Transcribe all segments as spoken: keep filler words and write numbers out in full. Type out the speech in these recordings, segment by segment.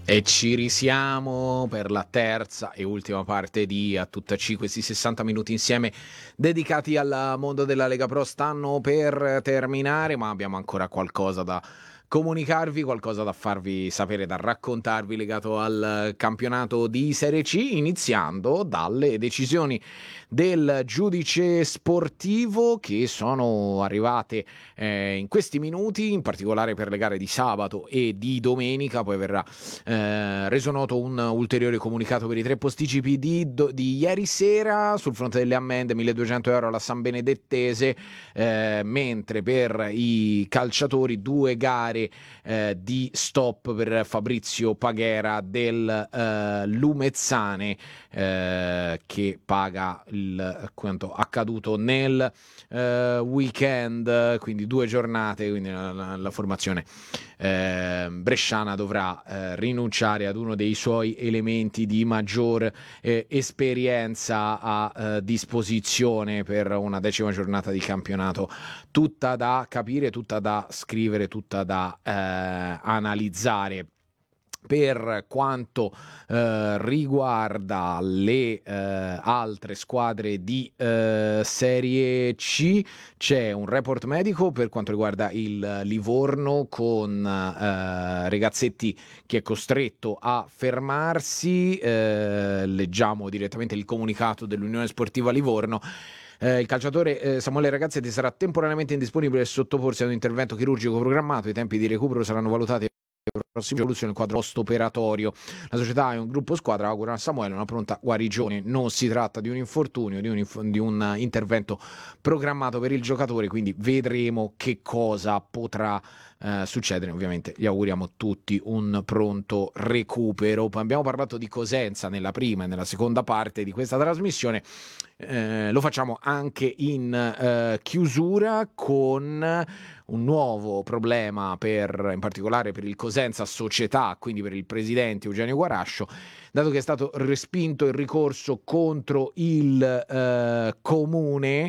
E ci risiamo per la terza e ultima parte di A Tutta C, questi sessanta minuti insieme dedicati al mondo della Lega Pro stanno per terminare, ma abbiamo ancora qualcosa da comunicarvi, qualcosa da farvi sapere, da raccontarvi legato al campionato di Serie C, iniziando dalle decisioni del giudice sportivo che sono arrivate eh, in questi minuti, in particolare per le gare di sabato e di domenica. Poi verrà eh, reso noto un ulteriore comunicato per i tre posticipi di, do, di ieri sera sul fronte delle ammende, milleduecento euro alla San Benedettese, eh, mentre per i calciatori due gare eh, di stop per Fabrizio Paghera del eh, Lumezzane, eh, che paga il quanto accaduto nel eh, weekend, quindi due giornate, quindi la, la, la formazione eh, bresciana dovrà eh, rinunciare ad uno dei suoi elementi di maggior eh, esperienza a eh, disposizione per una decima giornata di campionato, tutta da capire, tutta da scrivere, tutta da eh, analizzare. Per quanto eh, riguarda le eh, altre squadre di eh, Serie C, c'è un report medico per quanto riguarda il Livorno con eh, Regazzetti che è costretto a fermarsi. Eh, leggiamo direttamente il comunicato dell'Unione Sportiva Livorno. Eh, il calciatore eh, Samuele Ragazzetti sarà temporaneamente indisponibile e sottoporsi ad un intervento chirurgico programmato. I tempi di recupero saranno valutati prossima evoluzione del quadro post-operatorio. La società è un gruppo squadra, augura a Samuele una pronta guarigione. Non si tratta di un infortunio, di un, inf- di un intervento programmato per il giocatore, quindi vedremo che cosa potrà eh, succedere. Ovviamente gli auguriamo tutti un pronto recupero. Abbiamo parlato di Cosenza nella prima e nella seconda parte di questa trasmissione. Eh, lo facciamo anche in eh, chiusura con un nuovo problema per, in particolare per il Cosenza società, quindi per il presidente Eugenio Guarascio, dato che è stato respinto il ricorso contro il eh, comune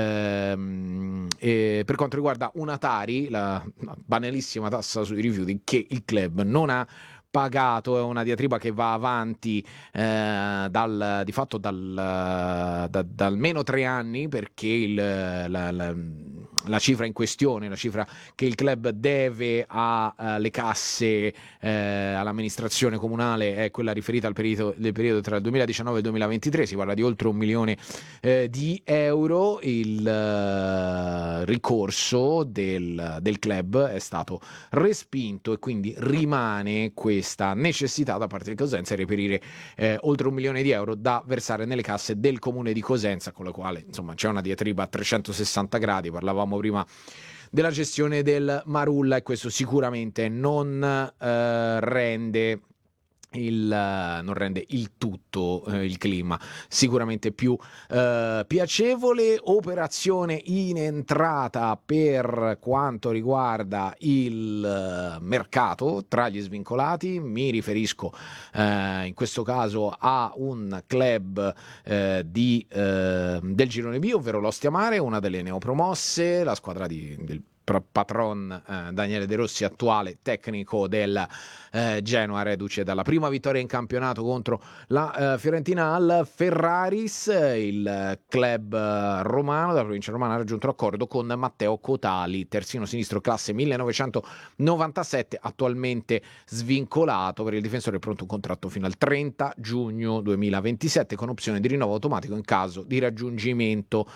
ehm, eh, per quanto riguarda una Tari, la, la banalissima tassa sui rifiuti che il club non ha pagato. È una diatriba che va avanti eh, dal, di fatto dal, da, da almeno tre anni, perché il, la, la, la cifra in questione, la cifra che il club deve alle casse, eh, all'amministrazione comunale, è quella riferita al periodo, del periodo tra il duemiladiciannove e il duemilaventitré. Si parla di oltre un milione eh, di euro. Il eh, ricorso del, del club è stato respinto e quindi rimane questa necessità da parte di Cosenza di reperire eh, oltre un milione di euro da versare nelle casse del comune di Cosenza, con la quale insomma c'è una diatriba a trecentosessanta gradi. Parlavamo prima della gestione del Marulla e questo sicuramente non eh, rende il, non rende il tutto eh, il clima sicuramente più eh, piacevole. Operazione in entrata per quanto riguarda il eh, mercato tra gli svincolati. Mi riferisco eh, in questo caso a un club eh, di, eh, del Girone B, ovvero l'Ostia Mare, una delle neopromosse, la squadra di, del patron eh, Daniele De Rossi, attuale tecnico del eh, Genoa, reduce dalla prima vittoria in campionato contro la eh, Fiorentina al Ferraris. Il club eh, romano della provincia romana ha raggiunto accordo con Matteo Cotali, terzino sinistro classe millenovecentonovantasette, attualmente svincolato. Per il difensore è pronto un contratto fino al trenta giugno duemilaventisette con opzione di rinnovo automatico in caso di raggiungimento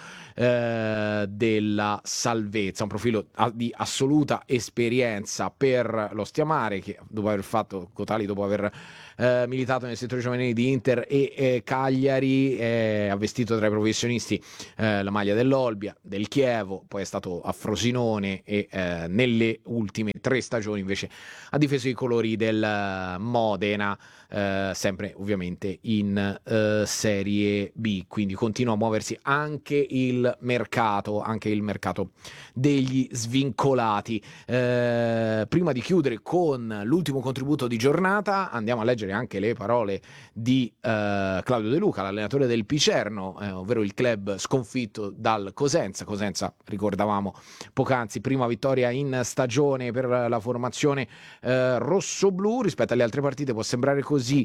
eh, della salvezza. Un profilo di assoluta esperienza per lo Stiamare, che dopo aver fatto Cotali, dopo aver eh, militato nel settore giovanile di Inter e eh, Cagliari, eh, ha vestito tra i professionisti eh, la maglia dell'Olbia, del Chievo, poi è stato a Frosinone e eh, nelle ultime tre stagioni invece ha difeso i colori del Modena, eh, sempre ovviamente in eh, Serie B, quindi continua a muoversi anche il mercato, anche il mercato degli sviluppi svincolati. Eh, prima di chiudere con l'ultimo contributo di giornata, andiamo a leggere anche le parole di eh, Claudio De Luca, l'allenatore del Picerno, eh, ovvero il club sconfitto dal Cosenza. Cosenza, ricordavamo poc'anzi, prima vittoria in stagione per la formazione eh, rossoblu. Rispetto alle altre partite può sembrare così,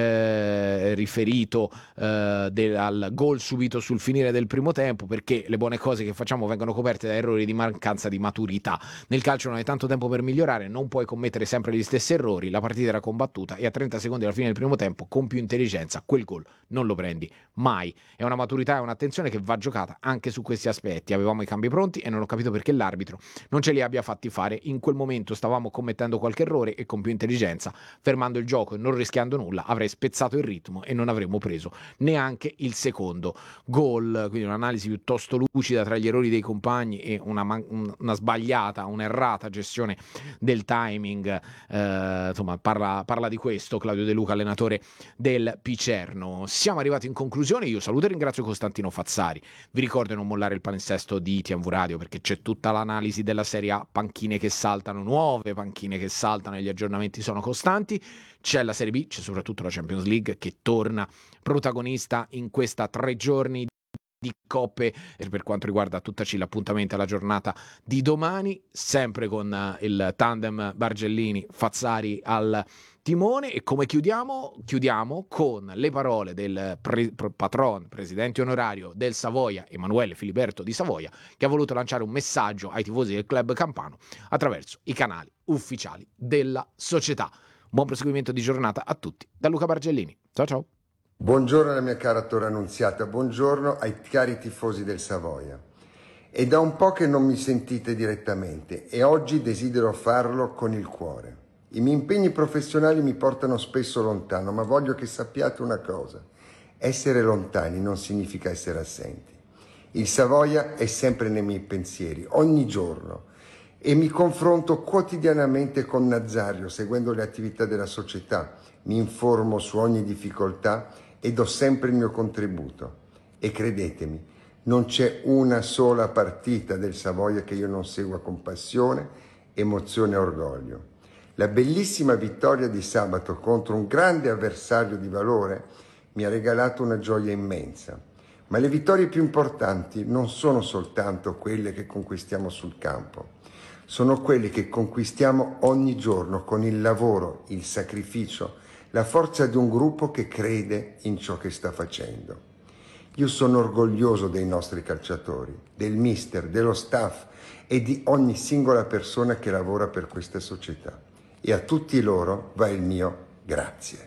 eh, riferito eh, del, al gol subito sul finire del primo tempo, perché le buone cose che facciamo vengono coperte da errori di mancanza di maturità. Nel calcio non hai tanto tempo per migliorare, non puoi commettere sempre gli stessi errori. La partita era combattuta e a trenta secondi alla fine del primo tempo, con più intelligenza, quel gol non lo prendi mai. È una maturità e un'attenzione che va giocata anche su questi aspetti. Avevamo i cambi pronti e non ho capito perché l'arbitro non ce li abbia fatti fare. In quel momento stavamo commettendo qualche errore e con più intelligenza, fermando il gioco e non rischiando nulla, avrei spezzato il ritmo e non avremmo preso neanche il secondo gol. Quindi un'analisi piuttosto lucida tra gli errori dei compagni e una, man- una sbagliata, un'errata gestione del timing. Eh, insomma, parla, parla di questo Claudio De Luca, allenatore del Picerno. Siamo arrivati in conclusione. Io saluto e ringrazio Costantino Fazzari. Vi ricordo di non mollare il palinsesto di T M V Radio, perché c'è tutta l'analisi della Serie A, panchine che saltano, nuove panchine che saltano e gli aggiornamenti sono costanti. C'è la Serie B, c'è soprattutto la Champions League che torna protagonista in questa tre giorni di coppe. E per quanto riguarda tutta C, l'appuntamento alla giornata di domani, sempre con uh, il tandem Bargellini-Fazzari al timone. E come chiudiamo? Chiudiamo con le parole del pre- patron, presidente onorario del Savoia, Emanuele Filiberto di Savoia, che ha voluto lanciare un messaggio ai tifosi del club campano attraverso i canali ufficiali della società. Buon proseguimento di giornata a tutti da Luca Bargellini. Ciao ciao. Buongiorno alla mia cara Tora Annunziata, buongiorno ai cari tifosi del Savoia. È da un po' che non mi sentite direttamente e oggi desidero farlo con il cuore. I miei impegni professionali mi portano spesso lontano, ma voglio che sappiate una cosa: essere lontani non significa essere assenti. Il Savoia è sempre nei miei pensieri, ogni giorno, e mi confronto quotidianamente con Nazario, seguendo le attività della società, mi informo su ogni difficoltà e do sempre il mio contributo. E credetemi, non c'è una sola partita del Savoia che io non segua con passione, emozione e orgoglio. La bellissima vittoria di sabato contro un grande avversario di valore mi ha regalato una gioia immensa. Ma le vittorie più importanti non sono soltanto quelle che conquistiamo sul campo, sono quelle che conquistiamo ogni giorno con il lavoro, il sacrificio, la forza di un gruppo che crede in ciò che sta facendo. Io sono orgoglioso dei nostri calciatori, del mister, dello staff e di ogni singola persona che lavora per questa società. E a tutti loro va il mio grazie.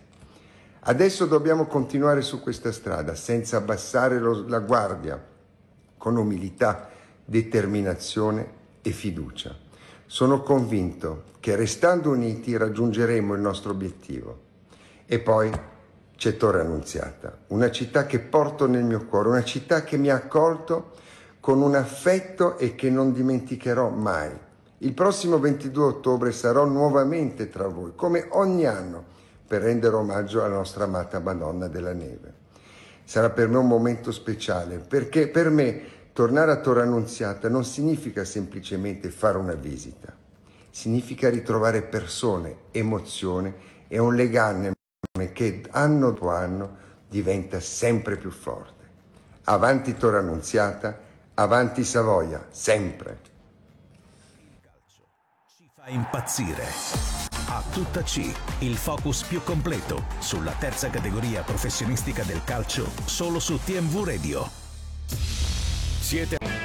Adesso dobbiamo continuare su questa strada senza abbassare lo, la guardia, con umiltà, determinazione e fiducia. Sono convinto che restando uniti raggiungeremo il nostro obiettivo. E poi c'è Tora Annunziata, una città che porto nel mio cuore, una città che mi ha accolto con un affetto e che non dimenticherò mai. Il prossimo ventidue ottobre sarò nuovamente tra voi, come ogni anno, per rendere omaggio alla nostra amata Madonna della Neve. Sarà per me un momento speciale, perché per me tornare a Tora Annunziata non significa semplicemente fare una visita, significa ritrovare persone, emozione e un legame che anno dopo anno diventa sempre più forte. Avanti Tora Annunziata, avanti Savoia, sempre. Il calcio ci fa impazzire. A tutta C, il focus più completo sulla terza categoria professionistica del calcio, solo su T M V Radio. Siete